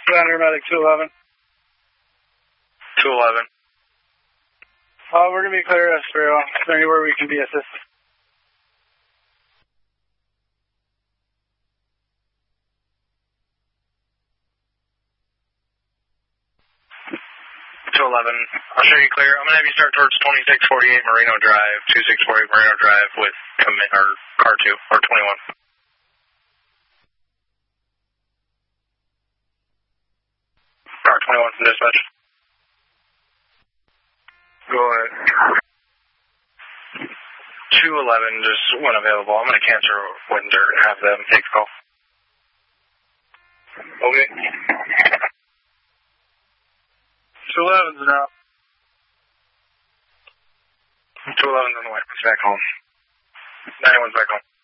Medic 211. 211. We're going to be clear as through. Is there anywhere we can be assisted? I'll show you clear. I'm going to have you start towards 2648 Marino Drive, 2648 Marino Drive with car 2 or 21. Car 21 from dispatch. Go ahead. 211 just went available. I'm going to cancel Winder and have them take the call. Okay. 211's now. 211's on the way. It's back home. 91's back home.